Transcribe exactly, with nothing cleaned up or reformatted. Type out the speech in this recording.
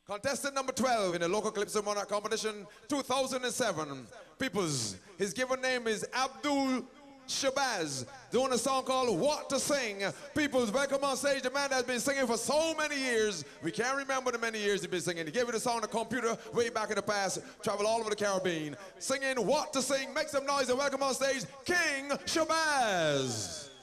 Contestant number twelve in the local Calypso Monarch competition two thousand seven. Peoples, his given name is Abdul Shabazz, doing a song called What to Sing. Peoples, welcome on stage. The man that's been singing for so many years. We can't remember the many years he's been singing. He gave it a song on the computer way back in the past, traveled all over the Caribbean, singing What to Sing. Make some noise and welcome on stage, King Shabazz.